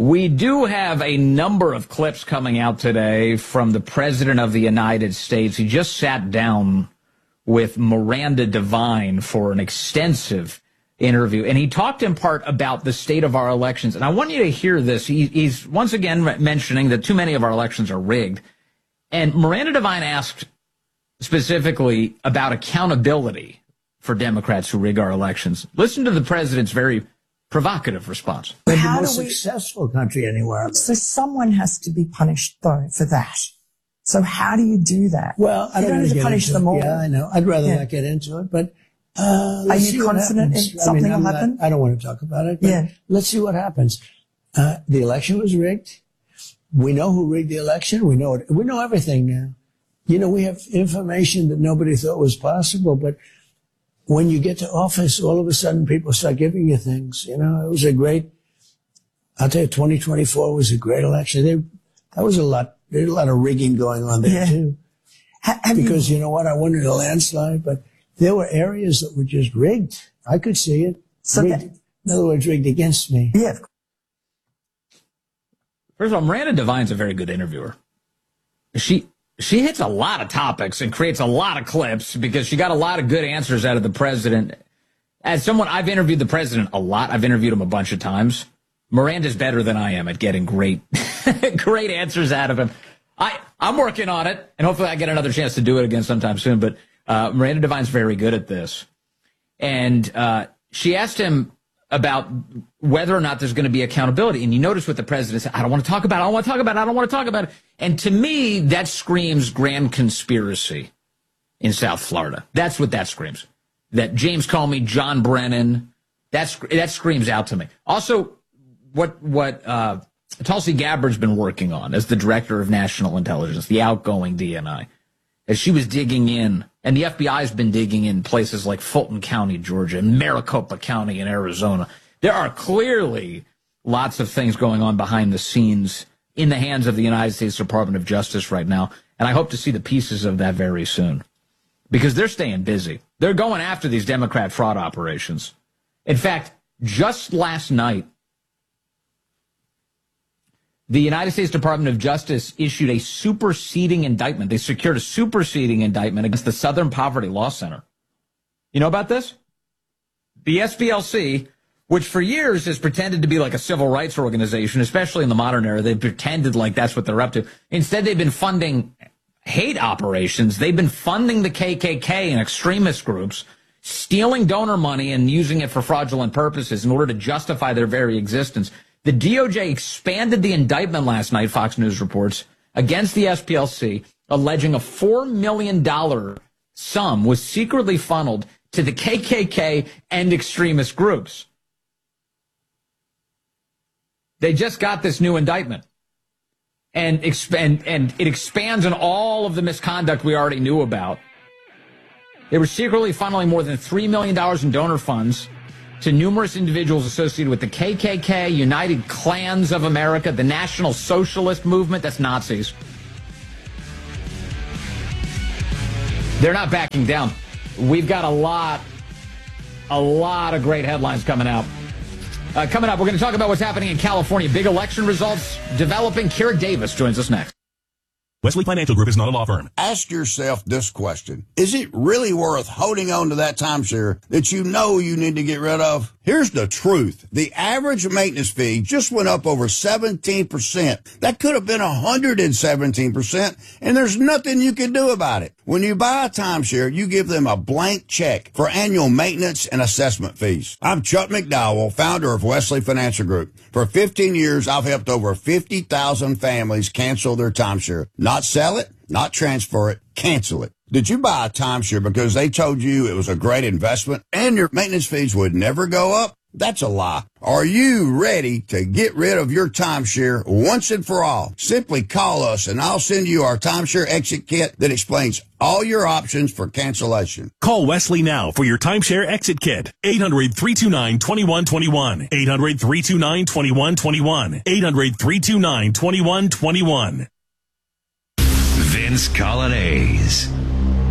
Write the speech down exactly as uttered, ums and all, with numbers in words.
We do have a number of clips coming out today from the President of the United States. He just sat down with Miranda Devine for an extensive interview, and he talked in part about the state of our elections. And I want you to hear this. He, he's once again mentioning that too many of our elections are rigged. And Miranda Devine asked specifically about accountability for Democrats who rig our elections. Listen to the president's very provocative response. We're How the most do we, successful country anywhere. So someone has to be punished, though, for that. So how do you do that? Well, I you don't, don't have to punish them all. Yeah, I know. I'd rather yeah. not get into it, but uh, let's are see you what confident happens. in something I mean, will I'm happen? Not, I don't want to talk about it, but yeah. let's see what happens. Uh, the election was rigged. We know who rigged the election. We know it. We know everything now. You know, we have information that nobody thought was possible, but when you get to office, all of a sudden people start giving you things. You know, it was a great, I'll tell you, twenty twenty-four was a great election. There, that was a lot, there's a lot of rigging going on there yeah. too. Ha- have because you, you know what? I won in a landslide, but there were areas that were just rigged. I could see it. So rigged. that, in other words, rigged against me. Yeah. First of all, Miranda Devine's a very good interviewer. She, She hits a lot of topics and creates a lot of clips because she got a lot of good answers out of the president. As someone, I've interviewed the president a lot. I've interviewed him a bunch of times. Miranda's better than I am at getting great, great answers out of him. I, I'm working on it, and hopefully I get another chance to do it again sometime soon. But uh, Miranda Devine's very good at this. And uh, she asked him about whether or not there's going to be accountability. And you notice what the president said, I don't want to talk about it, I don't want to talk about it, I don't want to talk about it. And to me, that screams grand conspiracy in South Florida. That's what that screams. That James Comey, John Brennan, that's, that screams out to me. Also, what what uh, Tulsi Gabbard's been working on as the director of national intelligence, the outgoing D N I, as she was digging in, and the F B I's been digging in places like Fulton County, Georgia, and Maricopa County in Arizona. There are clearly lots of things going on behind the scenes in the hands of the United States Department of Justice right now, and I hope to see the pieces of that very soon, because they're staying busy. They're going after these Democrat fraud operations. In fact, just last night, the United States Department of Justice issued a superseding indictment. They secured a superseding indictment against the Southern Poverty Law Center. You know about this? The S P L C, which for years has pretended to be like a civil rights organization, especially in the modern era, they've pretended like that's what they're up to. Instead, they've been funding hate operations. They've been funding the K K K and extremist groups, stealing donor money and using it for fraudulent purposes in order to justify their very existence. The D O J expanded the indictment last night, Fox News reports, against the S P L C, alleging a four million dollars sum was secretly funneled to the K K K and extremist groups. They just got this new indictment. And, expand, and it expands on all of the misconduct we already knew about. They were secretly funneling more than three million dollars in donor funds to numerous individuals associated with the K K K, United Klans of America, the National Socialist Movement, that's Nazis. They're not backing down. We've got a lot, a lot of great headlines coming out. Uh, coming up, we're going to talk about what's happening in California. Big election results developing. Kira Davis joins us next. Wesley Financial Group is not a law firm. Ask yourself this question. Is it really worth holding on to that timeshare that you know you need to get rid of? Here's the truth. The average maintenance fee just went up over seventeen percent. That could have been one hundred seventeen percent, and there's nothing you can do about it. When you buy a timeshare, you give them a blank check for annual maintenance and assessment fees. I'm Chuck McDowell, founder of Wesley Financial Group. For fifteen years, I've helped over fifty thousand families cancel their timeshare. Not sell it, not transfer it, cancel it. Did you buy a timeshare because they told you it was a great investment and your maintenance fees would never go up? That's a lie. Are you ready to get rid of your timeshare once and for all? Simply call us and I'll send you our timeshare exit kit that explains all your options for cancellation. Call Wesley now for your timeshare exit kit. eight hundred, three two nine, two one two one. eight hundred, three two nine, two one two one. eight hundred, three two nine, two one two one. Vince Colonnese.